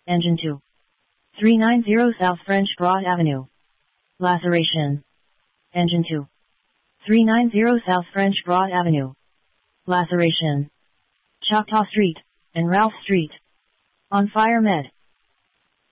Engine 2. 390 South French Broad Avenue. Laceration. Engine 2. 390 South French Broad Avenue. Laceration. Choctaw Street and Ralph Street. On fire med.